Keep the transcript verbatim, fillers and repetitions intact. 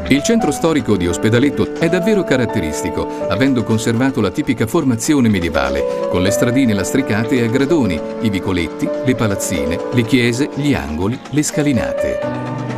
Il centro storico di Ospedaletto è davvero caratteristico, avendo conservato la tipica formazione medievale, con le stradine lastricate a gradoni, i vicoletti, le palazzine, le chiese, gli angoli, le scalinate.